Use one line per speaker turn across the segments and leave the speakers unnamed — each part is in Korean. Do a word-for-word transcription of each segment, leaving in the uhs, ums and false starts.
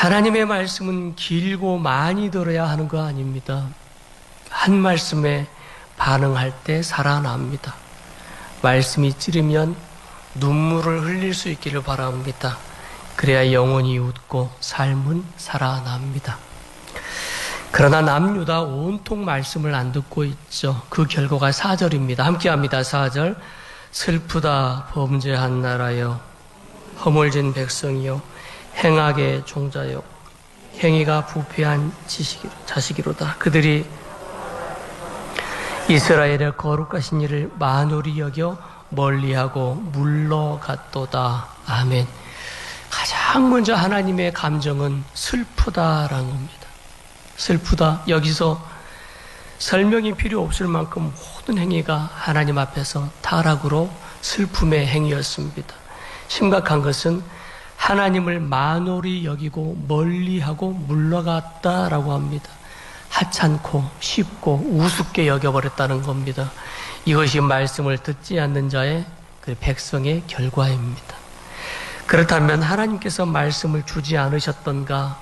하나님의 말씀은 길고 많이 들어야 하는 거 아닙니다. 한 말씀에 반응할 때 살아납니다. 말씀이 찌르면 눈물을 흘릴 수 있기를 바랍니다. 그래야 영혼이 웃고 삶은 살아납니다. 그러나 남유다 온통 말씀을 안 듣고 있죠. 그 결과가 사 절입니다. 함께합니다. 사 절. 슬프다 범죄한 나라여, 허물진 백성이여, 행악의 종자여, 행위가 부패한 지식이, 자식이로다. 그들이 이스라엘의 거룩하신 일을 만홀히 여겨 멀리하고 물러갔도다. 아멘. 가장 먼저 하나님의 감정은 슬프다라는 겁니다. 슬프다. 여기서 설명이 필요 없을 만큼 모든 행위가 하나님 앞에서 타락으로 슬픔의 행위였습니다. 심각한 것은 하나님을 만홀히 여기고 멀리하고 물러갔다라고 합니다. 하찮고 쉽고 우습게 여겨버렸다는 겁니다. 이것이 말씀을 듣지 않는 자의 그 백성의 결과입니다. 그렇다면 하나님께서 말씀을 주지 않으셨던가?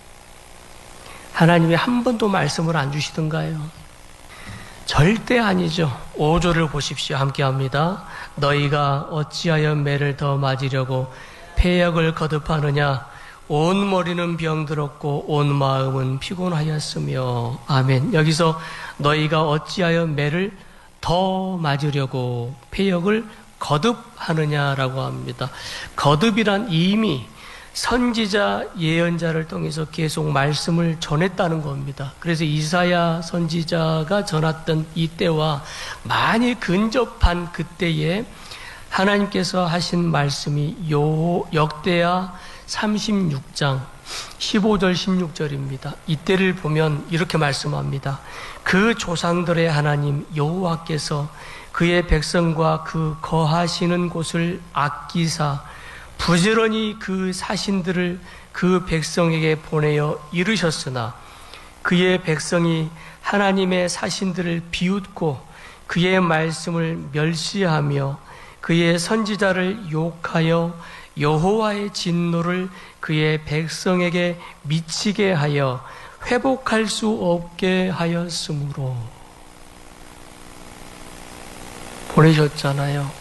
하나님이 한 번도 말씀을 안 주시던가요? 절대 아니죠. 오 절을 보십시오. 함께합니다. 너희가 어찌하여 매를 더 맞으려고 패역을 거듭하느냐? 온 머리는 병들었고 온 마음은 피곤하였으며. 아멘. 여기서 너희가 어찌하여 매를 더 맞으려고 패역을 거듭하느냐라고 합니다. 거듭이란 이미 선지자 예언자를 통해서 계속 말씀을 전했다는 겁니다. 그래서 이사야 선지자가 전했던 이때와 많이 근접한 그때에 하나님께서 하신 말씀이 요 역대하 삼십육 장 십오 절 십육 절입니다. 이때를 보면 이렇게 말씀합니다. 그 조상들의 하나님 여호와께서 그의 백성과 그 거하시는 곳을 아끼사 부지런히 그 사신들을 그 백성에게 보내어 이르셨으나 그의 백성이 하나님의 사신들을 비웃고 그의 말씀을 멸시하며 그의 선지자를 욕하여 여호와의 진노를 그의 백성에게 미치게 하여 회복할 수 없게 하였으므로. 보내셨잖아요.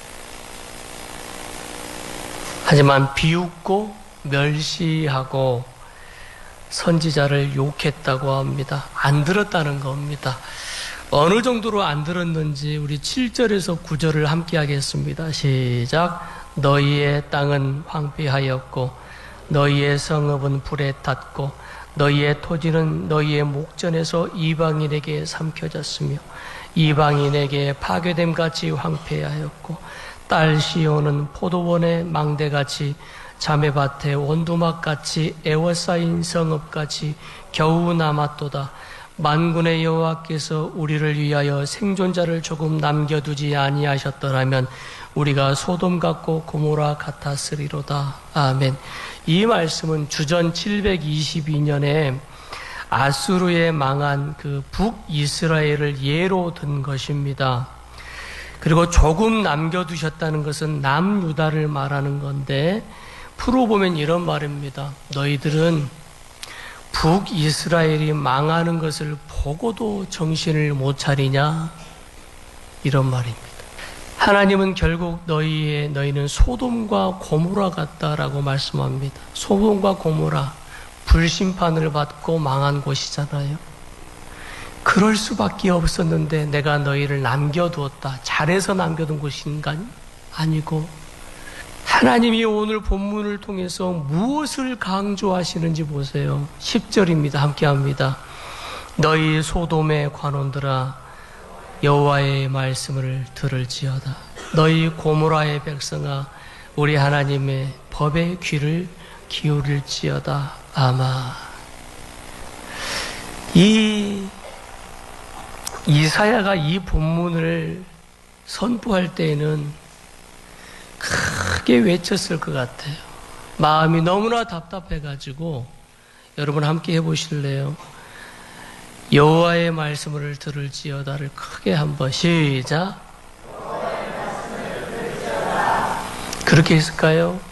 하지만 비웃고 멸시하고 선지자를 욕했다고 합니다. 안 들었다는 겁니다. 어느 정도로 안 들었는지 우리 칠 절에서 구 절을 함께 하겠습니다. 시작. 너희의 땅은 황폐하였고 너희의 성읍은 불에 탔고 너희의 토지는 너희의 목전에서 이방인에게 삼켜졌으며 이방인에게 파괴됨같이 황폐하였고 딸 시온은 포도원의 망대같이 자매밭의 원두막같이 애워싸인 성읍같이 겨우 남았도다. 만군의 여호와께서 우리를 위하여 생존자를 조금 남겨두지 아니하셨더라면 우리가 소돔 같고 고모라 같았으리로다. 아멘. 이 말씀은 주전 칠백이십이 년에 아수르에 망한 그 북이스라엘을 예로 든 것입니다. 그리고 조금 남겨두셨다는 것은 남유다를 말하는 건데 풀어보면 이런 말입니다. 너희들은 북이스라엘이 망하는 것을 보고도 정신을 못 차리냐? 이런 말입니다. 하나님은 결국 너희의, 너희는 소돔과 고모라 같다라고 말씀합니다. 소돔과 고모라, 불심판을 받고 망한 곳이잖아요. 그럴 수밖에 없었는데 내가 너희를 남겨두었다. 잘해서 남겨둔 것인가? 아니고 하나님이 오늘 본문을 통해서 무엇을 강조하시는지 보세요. 십 절입니다. 함께합니다. 너희 소돔의 관원들아 여호와의 말씀을 들을지어다. 너희 고모라의 백성아 우리 하나님의 법에 귀를 기울일지어다. 아마 이 이사야가 이 본문을 선포할 때에는 크게 외쳤을 것 같아요. 마음이 너무나 답답해가지고 여러분 함께 해보실래요? 여호와의 말씀을 들을지어다를 크게 한번 시작. 그렇게 했을까요?